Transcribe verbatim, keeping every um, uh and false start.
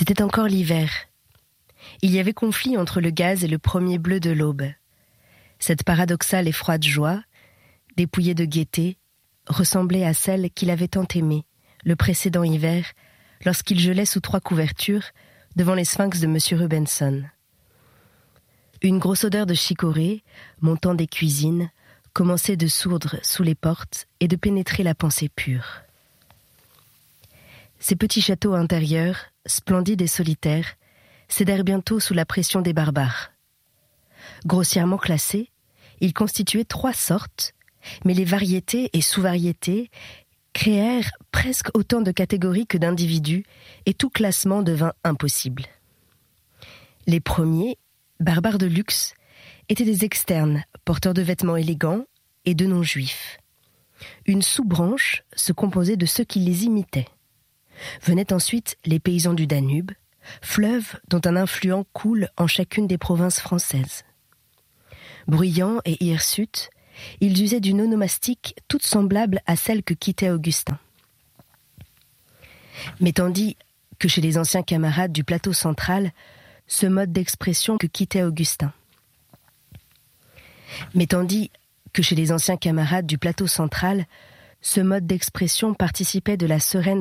C'était encore l'hiver. Il y avait conflit entre le gaz et le premier bleu de l'aube. Cette paradoxale et froide joie, dépouillée de gaieté, ressemblait à celle qu'il avait tant aimée, le précédent hiver, lorsqu'il gelait sous trois couvertures devant les sphinx de M. Rubenson. Une grosse odeur de chicorée, montant des cuisines, commençait de sourdre sous les portes et de pénétrer la pensée pure. Ces petits châteaux intérieurs, splendides et solitaires, cédèrent bientôt sous la pression des barbares. Grossièrement classés, ils constituaient trois sortes, mais les variétés et sous-variétés créèrent presque autant de catégories que d'individus, et tout classement devint impossible. Les premiers, barbares de luxe, étaient des externes, porteurs de vêtements élégants et de non-juifs. Une sous-branche se composait de ceux qui les imitaient. Venaient ensuite les paysans du Danube, fleuve dont un influent coule en chacune des provinces françaises. Bruyants et hirsutes, ils usaient d'une onomastique toute semblable à celle que quittait Augustin. Mais tandis que chez les anciens camarades du plateau central, ce mode d'expression que quittait Augustin. Mais tandis que chez les anciens camarades du plateau central, ce mode d'expression participait de la sereine